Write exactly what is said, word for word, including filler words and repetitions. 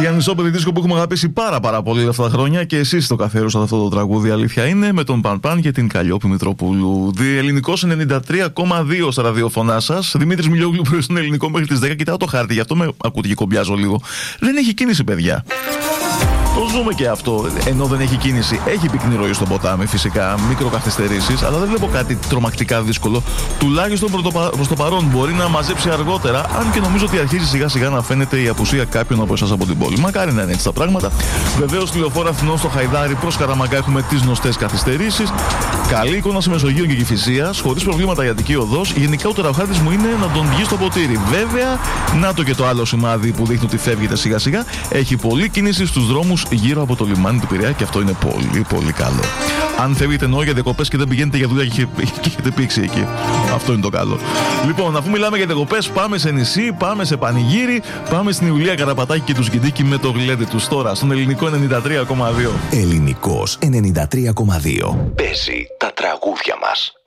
Η ανισόπεδη δίσκο που έχουμε αγαπήσει πάρα πάρα πολύ αυτά τα χρόνια και εσείς το καθιερώσατε αυτό το τραγούδι, αλήθεια είναι, με τον Παν Παν και την Καλλιόπη Μητροπούλου. Ελληνικός ενενήντα τρία κόμμα δύο στα ραδιοφωνά σας. Δημήτρης Μιλιόγλου που είναι ελληνικό μέχρι τις δέκα. Κοιτάω το χάρτη, γι' αυτό με ακούτε και κομπιάζω λίγο. Δεν έχει κίνηση, παιδιά. Το ζούμε και αυτό, ενώ δεν έχει κίνηση. Έχει πυκνή ροή στο ποτάμι, φυσικά, μικροκαθυστερήσεις, αλλά δεν βλέπω κάτι τρομακτικά δύσκολο. Τουλάχιστον προς το παρόν μπορεί να μαζέψει αργότερα, αν και νομίζω ότι αρχίζει σιγά σιγά να φαίνεται η απουσία κάποιων από εσάς από την πόλη. Μακάρι να είναι έτσι τα πράγματα. Βεβαίως, στη Λεωφόρο Αθηνών στο Χαϊδάρι προς Καραμαγκά έχουμε τις γνωστές καθυστερήσεις. Καλή εικόνα σε Μεσογείο και Κηφισίας, χωρίς προβλήματα η Αττική Οδός. Γενικά, ο τεραχάρτης μου είναι να τον βγει στο ποτήρι. Βέβαια, να το και το άλλο σημάδι που δείχνει ότι φεύγεται σιγά σιγά. Έχει πολλή κίνηση στους δρόμους γύρω από το λιμάνι του Πειραιά και αυτό είναι πολύ πολύ καλό. Αν φεύγετε εννοώ για διακοπές και δεν πηγαίνετε για δουλειά και έχετε πήξει εκεί. Αυτό είναι το καλό. Λοιπόν, αφού μιλάμε για διακοπές, πάμε σε νησί, πάμε σε πανηγύρι, πάμε στην Ιουλία Καραπατάκη και τους Γκιντίκη με το γλέντι τους τώρα στον ελληνικό ενενήντα τρία κόμμα δύο. Ελληνικός ενενήντα τρία κόμμα δύο. Παίζει τα τραγούδια μας.